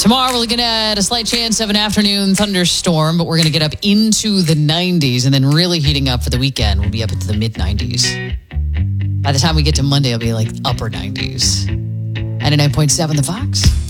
Tomorrow, we're looking at a slight chance of an afternoon thunderstorm, but we're going to get up into the 90s and then really heating up for the weekend. We'll be up into the mid-90s. By the time we get to Monday, it'll be like upper 90s. 99.7 The Fox.